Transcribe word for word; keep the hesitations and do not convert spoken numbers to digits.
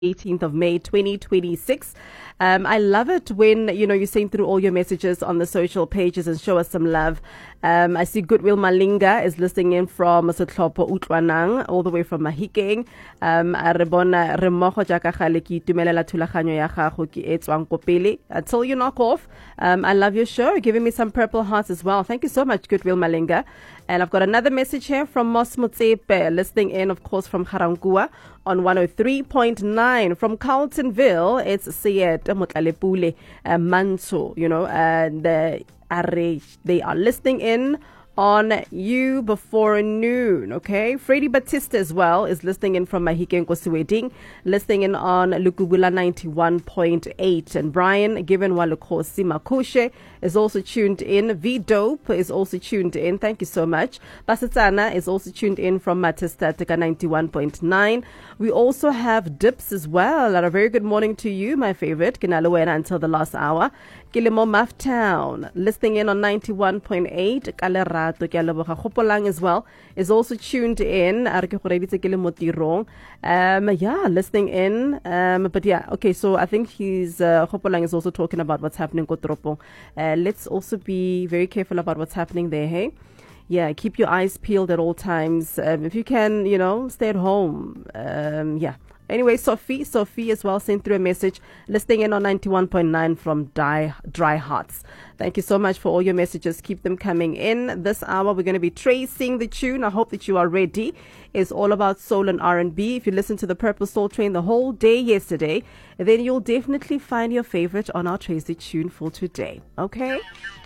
eighteenth of May twenty twenty-six. Um, I love it when, you know, you send through all your messages on the social pages and show us some love. Um, I see Goodwill Malinga is listening in from Setlopo Utwanang, all the way from Mahikeng. Um, a re bona re mmogo jaaka gale ke itumelela thulaganyo ya gago ke e tswang ko pele. Until you knock off. Um, I love your show, giving me some purple hearts as well. Thank you so much, Goodwill Malinga. And I've got another message here from Mos Motsepe, listening in, of course, from Garangua on one oh three point nine. From Carltonville, it's Siyet Motlalepule uh, Manso, you know, and uh, they are listening in on You Before Noon, okay? Freddy Batista as well is listening in from Mahikeng Kosiweding, listening in on Lukubula ninety-one point eight. And Brian Given Walukosi Makushe is also tuned in. V-Dope is also tuned in. Thank you so much. Basatana is also tuned in from Matistatica ninety-one point nine. We also have Dips as well. And a very good morning to you, my favorite. Kinalawena until the last hour. Kilimo Maftown, listening in on ninety-one point eight. Kalerato Kyalaboga Hopolang as well is also tuned in. Um, yeah, listening in. Um, but yeah, okay, so I think he's uh, Hopolang is also talking about what's happening in Kotropo. Uh, let's also be very careful about what's happening there, hey? Yeah, keep your eyes peeled at all times. Um, if you can, you know, stay at home. Um, yeah. Anyway, Sophie, Sophie as well sent through a message, listening in on ninety-one point nine from Dry, Dry Hearts. Thank you so much for all your messages. Keep them coming in. This hour, we're going to be tracing the tune. I hope that you are ready. It's all about soul and R and B. If you listen to the Purple Soul Train the whole day yesterday, then you'll definitely find your favorite on our Trace the Tune for today. Okay?